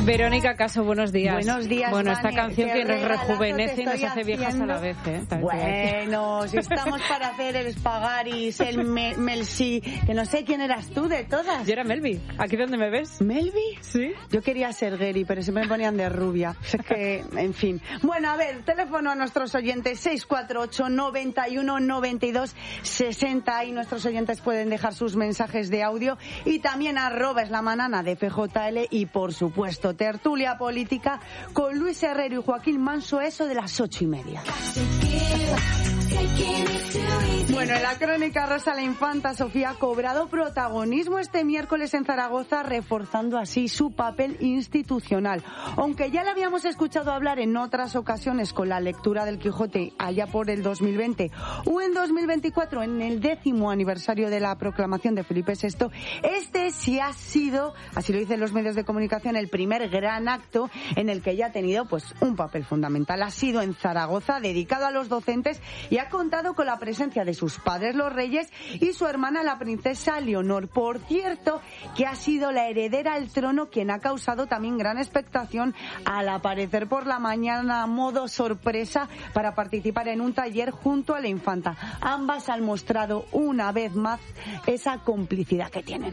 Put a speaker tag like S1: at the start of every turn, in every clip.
S1: Verónica Caso, buenos días.
S2: Buenos días,
S1: Bueno,
S2: Vane,
S1: esta canción que nos rejuvenece y nos hace viejas a la vez, ¿eh?
S2: Bueno, si estamos para hacer el Spagaris, el Melsi, que no sé quién eras tú de todas.
S1: Yo era Melvi, aquí donde me ves.
S2: ¿Melvi?
S1: Sí.
S2: Yo quería ser Geri, pero siempre me ponían de rubia. Es que, en fin. Bueno, a ver, teléfono a nuestros oyentes, 648 91 92 60, y nuestros oyentes pueden dejar sus mensajes de audio, y también @eslamana de FJL, y por supuesto tertulia política con Luis Herrero y Joaquín Manso, eso de las 8:30. Bueno, en la crónica rosa, la infanta Sofía ha cobrado protagonismo este miércoles en Zaragoza, reforzando así su papel institucional. Aunque ya la habíamos escuchado hablar en otras ocasiones con la lectura del Quijote allá por el 2020 o en 2024, en el 10º aniversario de la proclamación de Felipe VI, este sí ha sido, así lo dicen los medios de comunicación, el primer gran acto en el que ella ha tenido pues un papel fundamental. Ha sido en Zaragoza, dedicado a los docentes, y ha contado con la presencia de sus padres, los reyes, y su hermana, la princesa Leonor. Por cierto, que ha sido la heredera al trono quien ha causado también gran expectación al aparecer por la mañana a modo sorpresa para participar en un taller junto a la infanta. Ambas han mostrado una vez más esa complicidad que tienen.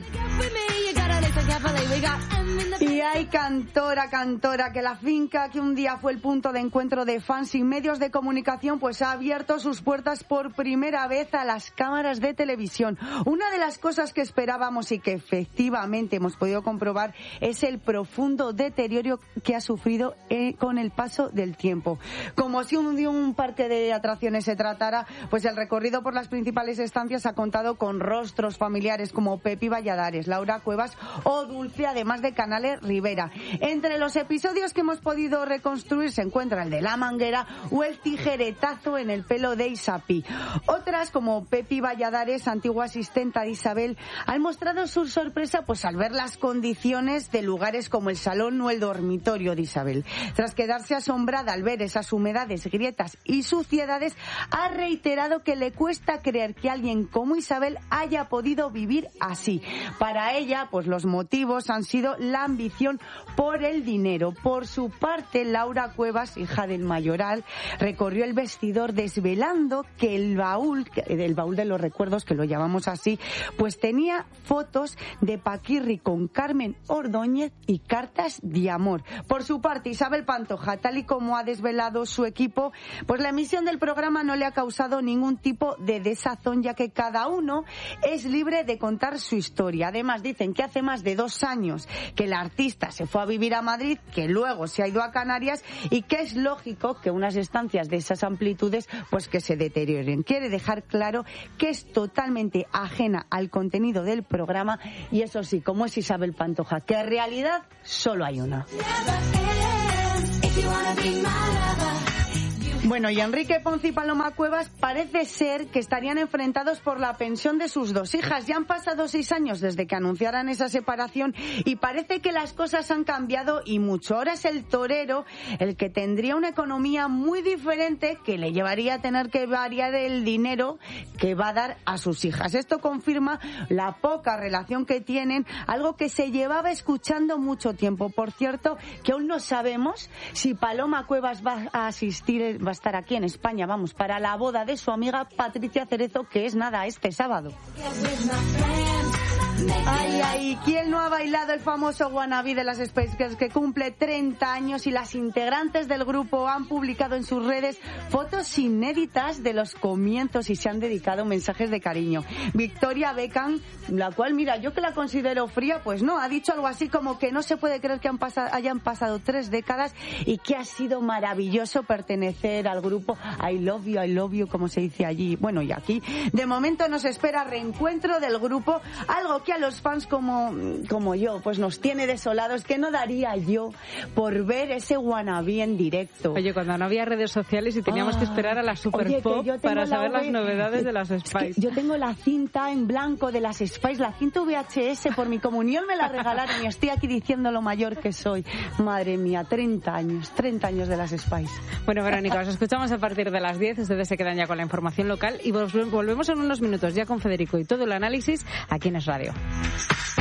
S2: Y hay cantora, que la finca que un día fue el punto de encuentro de fans y medios de comunicación, pues ha abierto sus puertas por primera vez a las cámaras de televisión. Una de las cosas que esperábamos y que efectivamente hemos podido comprobar es el profundo deterioro que ha sufrido con el paso del tiempo. Como si de un parque de atracciones se tratara, pues el recorrido por las principales estancias ha contado con rostros familiares como Pepi Valladares, Laura Cuevas o Dulce, además de Canales Rivera. Entre los episodios que hemos podido reconstruir se encuentra el de la manguera o el tijeretazo en el pelo de Isapi. Otras, como Pepi Valladares, antigua asistenta de Isabel, han mostrado su sorpresa pues al ver las condiciones de lugares como el salón o el dormitorio de Isabel. Tras quedarse asombrada al ver esas humedades, grietas y suciedades, ha reiterado que le cuesta creer que alguien como Isabel haya podido vivir así. Para ella, pues los motivos han sido la ambición por el dinero. Por su parte, Laura Cuevas, hija del mayoral, recorrió el vestidor desvelando que el baúl de los recuerdos, que lo llamamos así, pues tenía fotos de Paquirri con Carmen Ordóñez y cartas de amor. Por su parte, Isabel Pantoja, tal y como ha desvelado su equipo, pues la emisión del programa no le ha causado ningún tipo de desazón, ya que cada uno es libre de contar su historia. Además, dicen que hace más de 2 años que la artista se fue a vivir a Madrid, que luego se ha ido a Canarias, y que es lógico que unas estancias de esas amplitudes pues que se deterioren. Quiere dejar claro que es totalmente ajena al contenido del programa, y eso sí, como es Isabel Pantoja, que en realidad solo hay una. Bueno, y Enrique Ponce y Paloma Cuevas parece ser que estarían enfrentados por la pensión de sus 2 hijas. Ya han pasado 6 años desde que anunciaran esa separación y parece que las cosas han cambiado y mucho. Ahora es el torero el que tendría una economía muy diferente, que le llevaría a tener que variar el dinero que va a dar a sus hijas. Esto confirma la poca relación que tienen, algo que se llevaba escuchando mucho tiempo. Por cierto, que aún no sabemos si Paloma Cuevas va a estar aquí en España, vamos, para la boda de su amiga Patricia Cerezo, que es nada, este sábado. Ay, ¿quién no ha bailado el famoso Wannabe de las Spice Girls, que cumple 30 años, y las integrantes del grupo han publicado en sus redes fotos inéditas de los comienzos y se han dedicado mensajes de cariño? Victoria Beckham, la cual, mira, yo que la considero fría, pues no, ha dicho algo así como que no se puede creer que hayan pasado 3 décadas y que ha sido maravilloso pertenecer al grupo. I love you, como se dice allí. Bueno, y aquí, de momento nos espera reencuentro del grupo, algo que a los fans como yo, pues nos tiene desolados, que no daría yo por ver ese Wannabe en directo.
S1: Oye, cuando no había redes sociales y teníamos que esperar a la Super Pop para saber las novedades de las Spice.
S2: Es que yo tengo la cinta en blanco de las Spice, la cinta VHS, por mi comunión me la regalaron y estoy aquí diciendo lo mayor que soy. Madre mía, 30 años de las Spice.
S1: Bueno, Verónica, os escuchamos a partir de las 10, ustedes se quedan ya con la información local y volvemos en unos minutos ya con Federico y todo el análisis aquí en Es Radio.